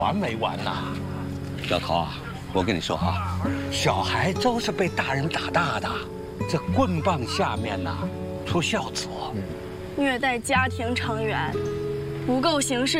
完没完呐？ 老头啊，我跟你说啊， 小孩都是被大人打大的，这棍棒下面呐，出孝子。 虐待家庭成员，不够刑事